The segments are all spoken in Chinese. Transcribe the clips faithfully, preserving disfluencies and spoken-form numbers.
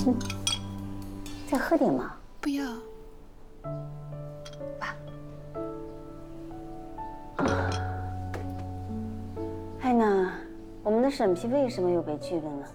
嗯，再喝点嘛。 不要。 爸。艾娜，我们的审批为什么又被拒了呢？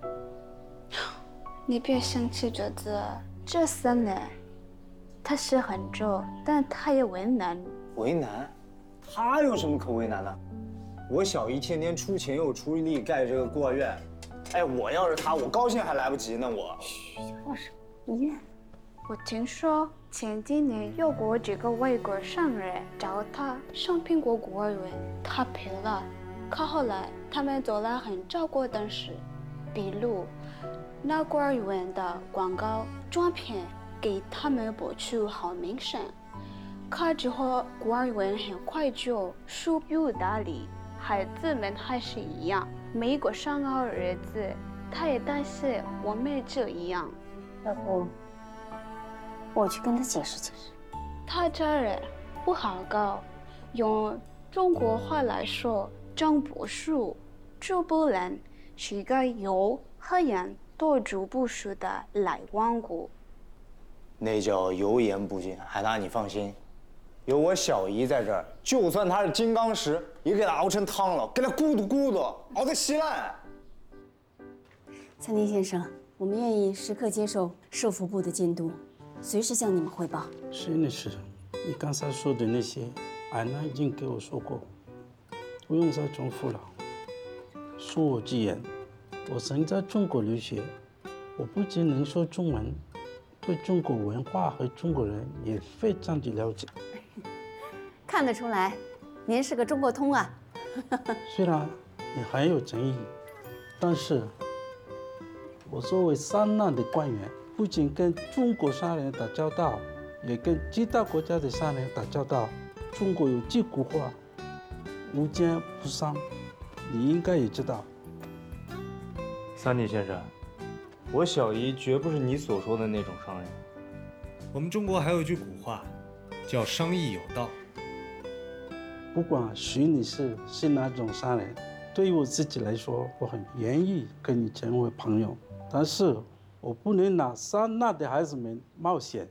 你别生气，哲子。这三年，他是很重，但他也为难。 为难？他有什么可为难的？我小姨天天出钱又出力盖这个孤儿院，哎，我要是他，我高兴还来不及呢。我。 嘘，老师，你。 我听说前几年有过几个外国商人找他上苹果孤儿院，他赔了。可后来他们做了很照顾的事，比如那孤儿院的广告照片给他们播出好名声。可之后孤儿院很快就疏于打理，孩子们还是一样，每个上好日子，他也担心我们这样。 要不我去跟他解释解释。 他这人不好搞，用中国话来说，真不熟。这不然是一个有和人多足不熟的来往股。 那叫油盐不进。海娜，你放心，有我小姨在这儿，就算她是金刚石，也给她熬成汤了，给她咕嘟咕嘟，熬得稀烂。 餐厅先生，我们愿意时刻接受社福部的监督，随时向你们汇报。 是的是，你刚才说的那些，安娜已经给我说过，不用再重复了。恕我直言，我曾在中国留学，我不仅能说中文，对中国文化和中国人也非常的了解。 看得出来，您是个中国通啊。 虽然你很有诚意，但是我作为三难的官员，不仅跟中国商人打交道，也跟其他国家的商人打交道。中国有句古话，无奸不商，你应该也知道。 三弟先生，我小姨绝不是你所说的那种商人。 我们中国还有一句古话，叫商义有道。 不管徐女士是哪种商人，对于我自己来说，我很愿意跟你成为朋友，但是我不能拿三难的孩子们冒险。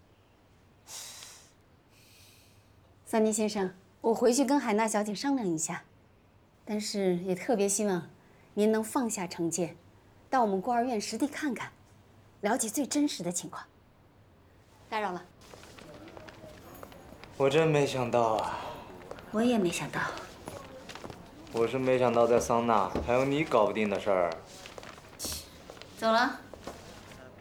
三妮先生，我回去跟海娜小姐商量一下，但是也特别希望您能放下成见，到我们孤儿院实地看看，了解最真实的情况。打扰了。 我真没想到啊！ 我也没想到。 我是没想到在桑拿还有你搞不定的事儿。 走了。